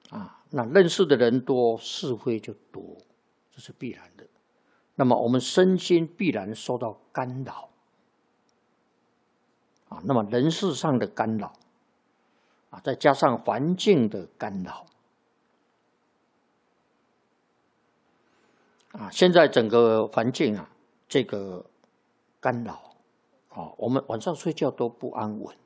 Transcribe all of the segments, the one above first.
那认识的人多，是非就多，这是必然的。那么我们身心必然受到干扰那么人事上的干扰再加上环境的干扰现在整个环境这个干扰我们晚上睡觉都不安稳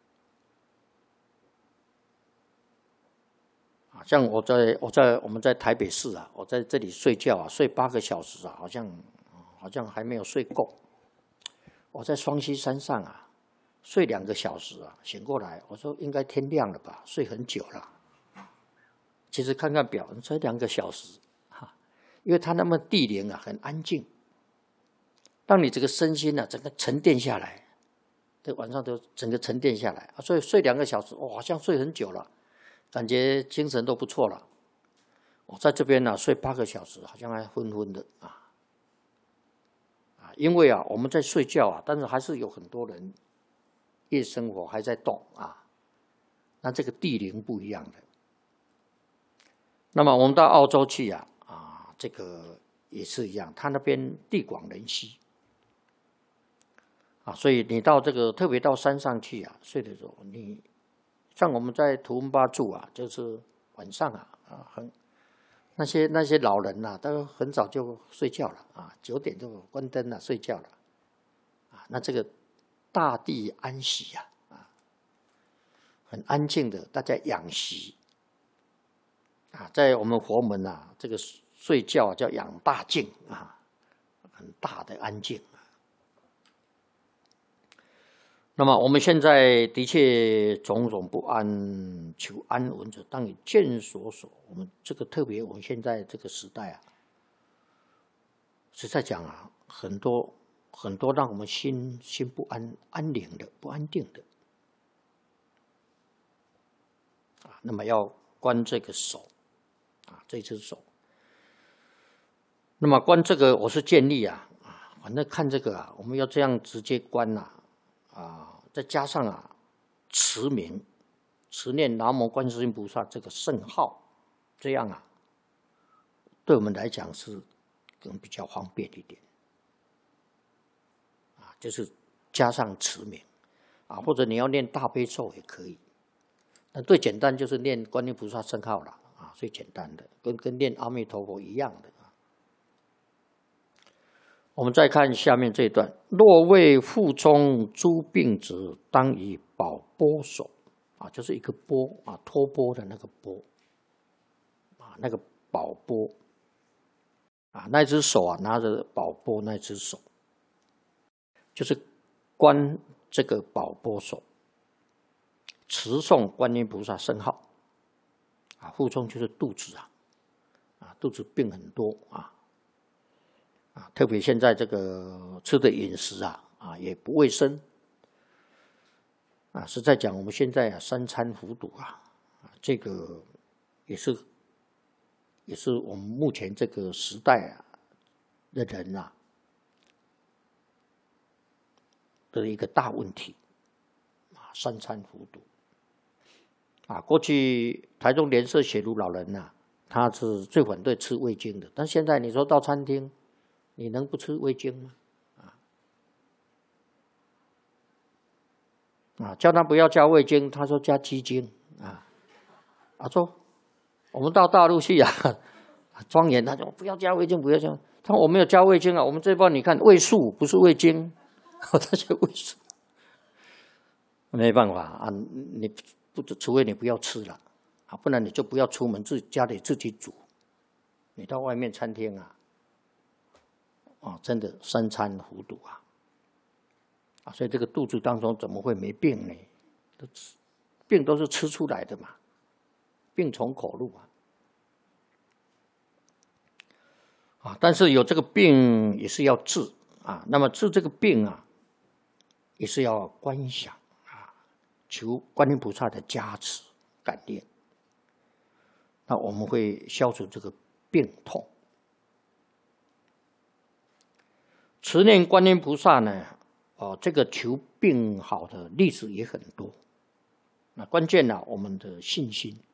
像我们在台北市我在这里睡觉睡8个小时好像还没有睡够。我在双溪山上睡2个小时醒过来，我说应该天亮了吧，睡很久了。其实看看表，才2个小时因为它那么地灵很安静，让你这个身心整个沉淀下来，这晚上都整个沉淀下来所以睡2个小时，好像睡很久了。感觉精神都不错了。我在这边睡8个小时，好像还昏昏的因为我们在睡觉但是还是有很多人夜生活还在动那这个地灵不一样的。那么我们到澳洲去这个也是一样，他那边地广人稀所以你到这个特别到山上去睡的时候，你像我们在图文巴住就是晚上那些老人都很早就睡觉了9点就关灯了睡觉了那这个大地安息很安静的，大家养息在我们佛门这个睡觉叫养大静很大的安静。那么我们现在的确种种不安，求安稳者当以见所守。我们这个特别，我们现在这个时代实在讲很多让我们心不安、安宁的、不安定的那么要观这个手这只手。那么观这个，我是建议反正看这个我们要这样直接观再加上持名持念南无观世音菩萨这个圣号，这样对我们来讲是更比较方便一点就是加上持名或者你要念大悲咒也可以。那最简单就是念观音菩萨圣号了最简单的，跟念阿弥陀佛一样的。我们再看下面这一段：若为腹中诸病者，当以宝钵手就是一个钵托钵的那个钵那个宝钵那只手拿着宝钵，那只手就是观这个宝钵手，持诵观音菩萨圣号腹中就是肚子肚子病很多特别现在这个吃的饮食也不卫生实在讲，我们现在三餐糊涂这个也是我们目前这个时代的人的一个大问题三餐糊涂过去台中莲社写如老人他是最反对吃味精的，但现在你说到餐厅，你能不吃味精吗？叫他不要加味精，他说加鸡精说我们到大陆去庄严，他说不要加味精，不要加。他说我没有加味精我们这边你看味素不是味精，他说味素，没办法你除非你不要吃了不然你就不要出门，家里自己煮。你到外面餐厅真的三餐糊涂所以这个肚子当中怎么会没病呢？病都是吃出来的嘛，病从口入但是有这个病也是要治那么治这个病也是要观想求观音菩萨的加持感念，那我们会消除这个病痛。持念观音菩萨呢这个求病好的例子也很多。那关键我们的信心